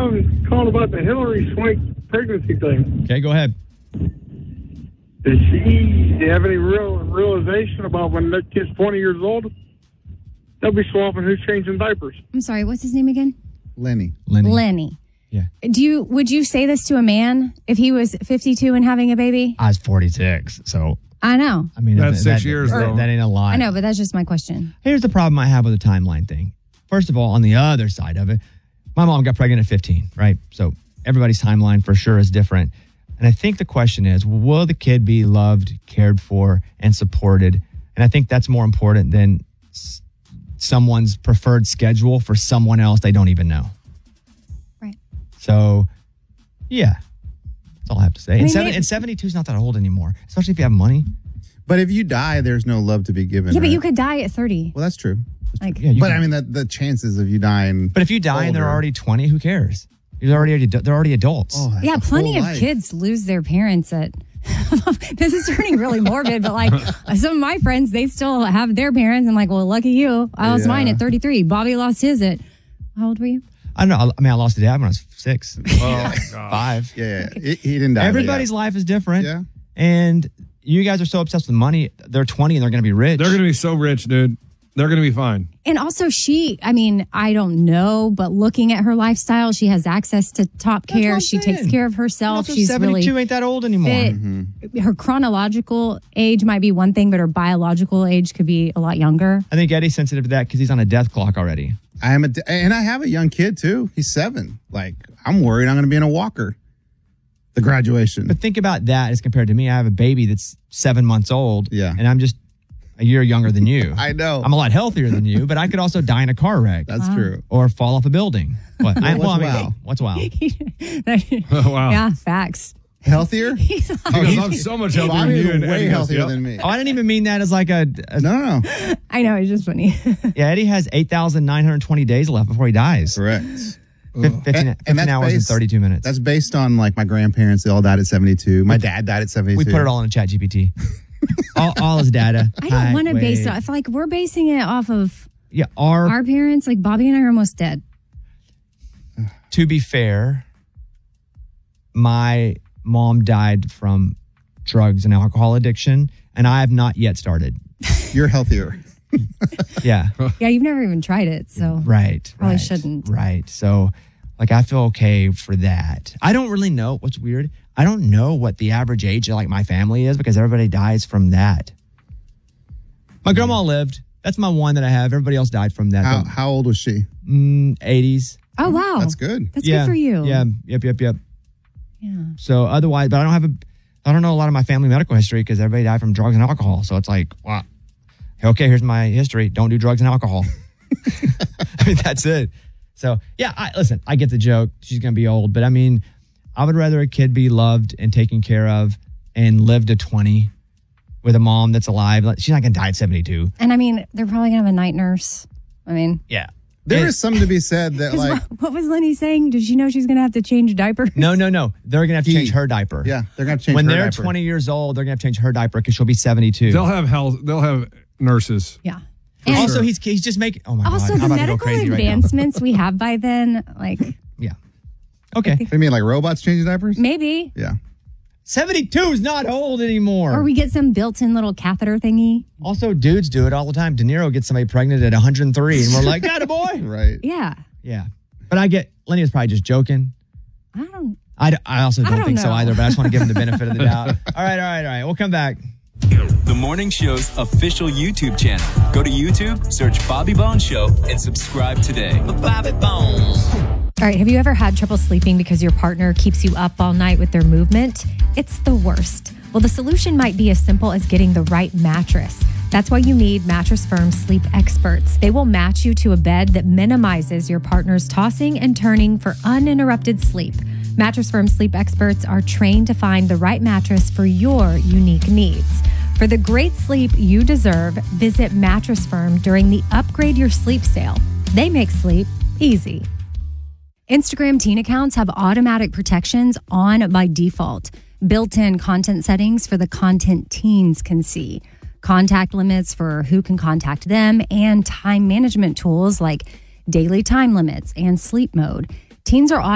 calling about the Hillary Swank pregnancy thing. Okay, go ahead. Does she have any realization about when that kid's 20 years old? They'll be swapping who's changing diapers. I'm sorry, what's his name again? Lenny. Yeah. Would you say this to a man if he was 52 and having a baby? I was 46, so I know. I mean That's 6 years, though. That ain't a lot. I know, but that's just my question. Here's the problem I have with the timeline thing. First of all, on the other side of it, my mom got pregnant at 15, right? So everybody's timeline for sure is different. And I think the question is, will the kid be loved, cared for, and supported? And I think that's more important than someone's preferred schedule for someone else they don't even know. Right. So, yeah, that's all I have to say. I mean, And 72 is not that old anymore, especially if you have money. But if you die, there's no love to be given. Yeah, but right? you could die at 30. Well, that's true. Like, Yeah, you But can- I mean, the chances of you dying. But if you die and they're older. already 20, who cares? They're already adults. Oh, that's yeah, a plenty whole of life. kids lose their parents at. This is turning really morbid, but like some of my friends, they still have their parents. I'm like, well, lucky you. I lost mine at 33. Bobby lost his at. How old were you? I don't know. I mean, I lost a dad when I was 6. Oh, God. 5. Yeah. He didn't die. Everybody's life is different. Yeah. And you guys are so obsessed with money. They're 20 and they're going to be rich. They're going to be so rich, dude. They're going to be fine. And also, I don't know, but looking at her lifestyle, she has access to top That's what care. I'm She saying. takes care of And herself. also She's 72 really ain't that old anymore. fit. Her chronological age might be one thing, but her biological age could be a lot younger. I think Eddie's sensitive to that because he's on a death clock already. and I have a young kid too. He's 7. Like, I'm worried I'm going to be in a walker. The graduation. But think about that as compared to me. I have a baby that's 7 months old. Yeah. And I'm just a year younger than you. I know. I'm a lot healthier than you, but I could also die in a car wreck. That's true. Or fall off a building. What? wow? What's wow? Oh, wow. Yeah, facts. Healthier? Because I'm so much healthier than Bobby's you. And way Eddie goes, healthier yep. than me. Oh, I didn't even mean that as like a No. I know, it's just funny. yeah, Eddie has 8,920 days left before he dies. Correct. 15 that's hours and based- 32 minutes. That's based on like my grandparents. They all died at 72. My dad died at 72. We put it all in a chat GPT. all his data. I don't want to base weight. it. I feel like we're basing it off of Yeah, our our parents. Like Bobby and I are almost dead. to be fair, my mom died from drugs and alcohol addiction, and I have not yet started. You're healthier. Yeah, Yeah, you've never even tried it, so right. Probably right, shouldn't. Right. So, like, I feel okay for that. I don't really know what's weird. I don't know what the average age of like my family is because everybody dies from that. My grandma lived. That's my one that I have. Everybody else died from that. How old was she? 80s. Oh wow, That's good. That's good for you. Yeah. Yep. Yeah. So otherwise, but I don't know a lot of my family medical history because everybody died from drugs and alcohol. So it's like, wow. Okay, here's my history. Don't do drugs and alcohol. I mean, that's it. So yeah, listen, I get the joke. She's going to be old, but I mean, I would rather a kid be loved and taken care of and live to 20 with a mom that's alive. She's not going to die at 72. And I mean, they're probably gonna have a night nurse. I mean, Yeah. There is something to be said that 'cause like, what was Lenny saying? Did she know she's gonna have to change diapers? No. They're going to have to change her diaper. yeah, they're going to change When her they're diaper. 20 years old, they're going to have to change her diaper because she'll be 72. They'll have nurses. Yeah. For And sure. Also, he's just making. Oh my also, god! I'm the about to go medical crazy right now. advancements we have by then, like Yeah. Okay. What do you mean, like robots changing diapers? maybe, Yeah. 72 is not old anymore. or we get some built-in little catheter thingy. Also, dudes do it all the time. De Niro gets somebody pregnant at 103, and we're like, "Got a boy." Right. Yeah. Yeah. But I get Lenny was probably just joking. I don't. I also don't don't think so know. either. But I just want to give him the benefit of the doubt. All right. We'll come back. The Morning Show's official YouTube channel. Go to YouTube, search Bobby Bones Show, and subscribe today. Bobby Bones. All right, have you ever had trouble sleeping because your partner keeps you up all night with their movement? It's the worst. Well, the solution might be as simple as getting the right mattress. That's why you need Mattress Firm sleep experts. They will match you to a bed that minimizes your partner's tossing and turning for uninterrupted sleep. Mattress Firm sleep experts are trained to find the right mattress for your unique needs. For the great sleep you deserve, visit Mattress Firm during the Upgrade Your Sleep sale. They make sleep easy. Instagram teen accounts have automatic protections on by default. Built-in content settings for the content teens can see. Contact limits for who can contact them, and time management tools like daily time limits and sleep mode. Teens are